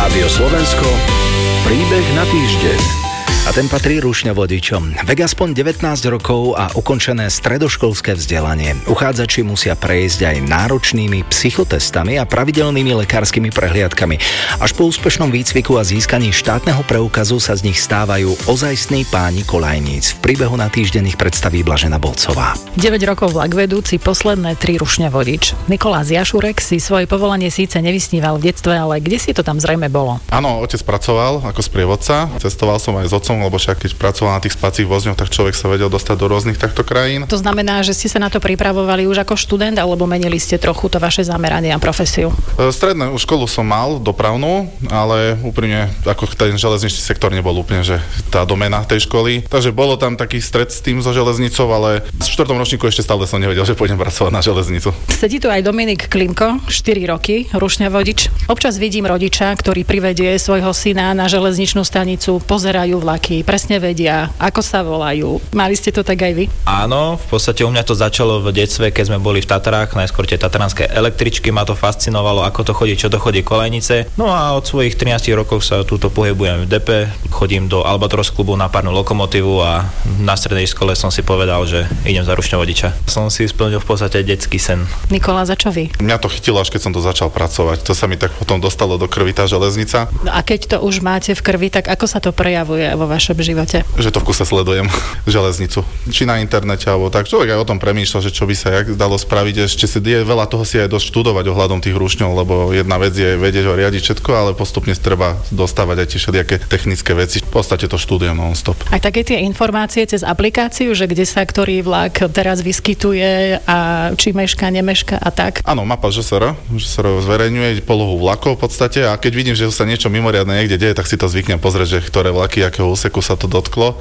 Rádio Slovensko, príbeh na týždeň. A ten patrí rušňovodičom. Vek aspoň 19 rokov a ukončené stredoškolské vzdelanie. Uchádzači musia prejsť aj náročnými psychotestami a pravidelnými lekárskymi prehliadkami. Až po úspešnom výcviku a získaní štátneho preukazu sa z nich stávajú ozajstní páni kolajníc. V príbehu na týždeň ich predstaví Blažena Bolcová. 9 rokov vlakvedúci, posledné 3 rušňovodič. Nikolás Jašurek si svoje povolanie síce nevysníval v detstve, ale kde si to tam zrejme bolo? Áno, otec pracoval ako sprievodca. Cestoval som aj s otcom, lebo však keď pracoval na tých spacích vozňoch, tak človek sa vedel dostať do rôznych takto krajín. To znamená, že ste sa na to pripravovali už ako študent, alebo menili ste trochu to vaše zameranie a profesiu? Strednú školu som mal, dopravnú, ale úprimne ako ten železničný sektor nebol úplne, že tá domena tej školy. Takže bolo tam taký stret s tým so železnicou, ale v 4. ročníku ešte stále som nevedel, že pôjdem pracovať na železnicu. Sedí tu aj Dominik Klimko, 4 roky, rušňovodič. Občas vidím rodiča, ktorý privedie svojho syna na železničnú stanicu, pozerajú vlaky, presne vedia, ako sa volajú. Mali ste to tak aj vy? Áno, v podstate u mňa to začalo v detstve, keď sme boli v Tatrách, najskôr tie tatranské električky, ma to fascinovalo, ako to chodí, čo to chodí kolajnice. No a od svojich 13 rokov sa túto pohybujem v DP, chodím do Albatros klubu na párnu lokomotívu a na strednej škole som si povedal, že idem za rušňovodiča. Som si splnil v podstate detský sen. Nikola, za čo vy? Mňa to chytilo, až keď som to začal pracovať. To sa mi tak potom dostalo do krvi tá železnica. No a keď to už máte v krvi, tak ako sa to prejavuje vo vašom živote? Že to v kuse sledujem železnicu. Či na internete, alebo tak. Človek aj o tom premýšľa, že čo by sa jak dalo spraviť. Ešte si je veľa toho si aj dosť študovať ohľadom tých rušňov, lebo jedna vec je vedieť ho riadiť všetko, ale postupne treba dostávať aj tie všelijaké technické veci. V podstate to študujem non-stop. Aj také tie informácie cez aplikáciu, že kde sa ktorý vlak teraz vyskytuje a či meška, nemeška a tak. Áno, mapa ŽSR zverejňuje polohu vlakov v podstate a keď vidím, že sa niečo mimoriadne niekde deje, tak si to zvyknem pozrieť, že ktoré vlaky, akého úseku sa to dotklo.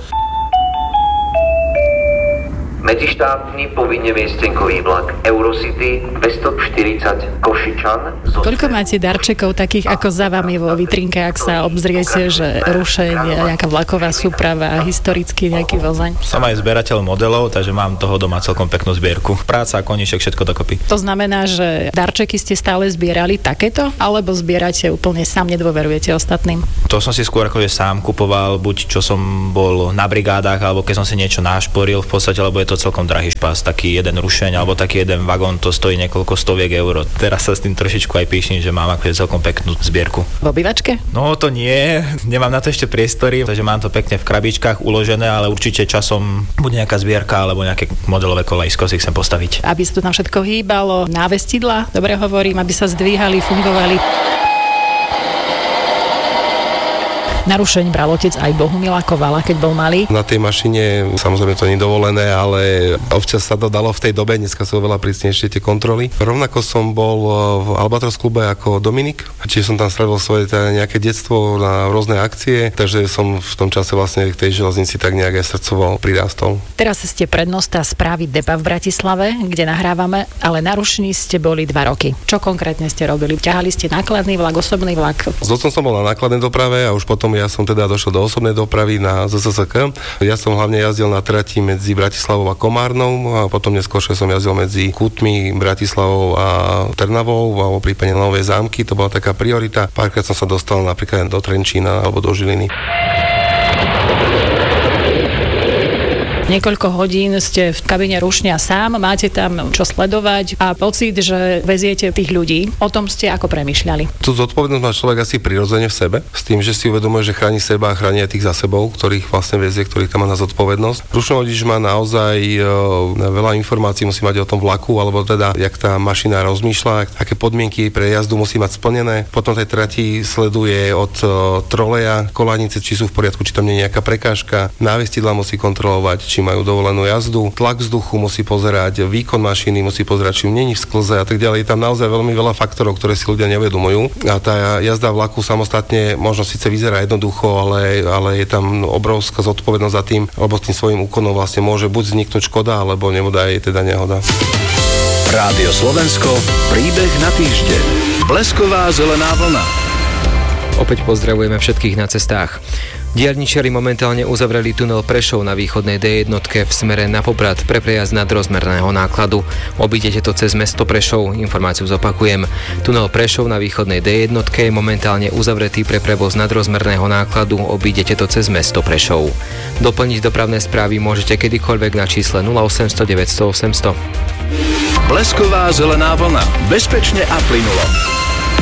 Medzištátny povinne viestenkový vlak Eurocity 240 Košičan. Koľko máte darčekov takých ako za vami vo vitrinke, ak sa obzriete, že rušenie, nejaká vlaková súprava, historický nejaký vozeň? Som aj zberateľ modelov, takže mám toho doma celkom peknú zbierku. Práca, koníček, všetko dokopy. To znamená, že darčeky ste stále zbierali takéto, alebo zbierate úplne sám, nedôverujete ostatným? To som si skôr akože sám kupoval, buď čo som bol na brigádach, alebo keď som si niečo našporil v podstate, lebo je to celkom drahý špás, taký jeden rušeň alebo taký jeden vagón, to stojí niekoľko stoviek eur. Teraz sa s tým trošičku aj píšim, že mám akože celkom peknú zbierku. V obývačke? No to nie, nemám na to ešte priestory, takže mám to pekne v krabičkách uložené, ale určite časom bude nejaká zbierka alebo nejaké modelové kolajsko si chcem postaviť. Aby sa to tam všetko hýbalo, návestidla, dobre hovorím, aby sa zdvíhali, fungovali. Na rušeň bral otec aj Bohumila Kovala, keď bol malý. Na tej mašine samozrejme to nie je dovolené, ale občas sa to dalo v tej dobe, dneska sú oveľa prísnejšie tie kontroly. Rovnako som bol v Albatros klube ako Dominik, čiže som tam strávil svoje nejaké detstvo na rôzne akcie, takže som v tom čase vlastne k tej železnici tak nejak aj srdcovo prirástol. Teraz ste prednosta správy DEPA v Bratislave, kde nahrávame, ale na rušni ste boli 2 roky. Čo konkrétne ste robili? Ťahali ste nákladný vlak, osobný vlak? S otcom som bol na nákladnej doprave a už potom ja som teda došiel do osobnej dopravy na ZSSK. Ja som hlavne jazdil na trati medzi Bratislavou a Komárnou a potom neskôršie som jazdil medzi Kútmi, Bratislavou a Trnavou alebo prípadne Nové Zámky. To bola taká priorita. Párkrát som sa dostal napríklad do Trenčína alebo do Žiliny. Niekoľko hodín ste v kabíne rušňa sám, máte tam čo sledovať a pocit, že veziete tých ľudí. O tom ste ako premýšľali? Tú zodpovednosť má človek asi prirodzene v sebe, s tým, že si uvedomuje, že chráni seba a chráni aj tých za sebou, ktorých vlastne vezie, ktorých tam má na zodpovednosť. Rušňovodič má naozaj veľa informácií, musí mať o tom vlaku, alebo teda, jak tá mašina rozmýšľa, aké podmienky pre jazdu musí mať splnené. Potom tej trati sleduje od troleja, kolajnice, či sú v poriadku, či tam nie je nejaká prekážka, návestidla musí kontrolovať, či majú dovolenú jazdu, tlak vzduchu musí pozerať, výkon mašiny musí pozerať, či není v sklze a tak ďalej. Je tam naozaj veľmi veľa faktorov, ktoré si ľudia neuvedomujú. A tá jazda vlaku samostatne možno síce vyzerá jednoducho, ale je tam obrovská zodpovednosť za tým, lebo s tým svojím úkonom vlastne môže buď vzniknúť škoda, alebo nebude aj teda nehoda. Rádio Slovensko, príbeh na týždeň. Blesková zelená vlna. Opäť pozdravujeme všetkých na cestách. Diaľničiari momentálne uzavreli tunel Prešov na východnej D1 v smere na Poprad pre prejazd nadrozmerného nákladu. Obídete to cez mesto Prešov, informáciu zopakujem. Tunel Prešov na východnej D1 je momentálne uzavretý pre prevoz nadrozmerného nákladu, obídete to cez mesto Prešov. Doplniť dopravné správy môžete kedykoľvek na čísle 0800 900 800. Blesková zelená vlna. Bezpečne a plynulo.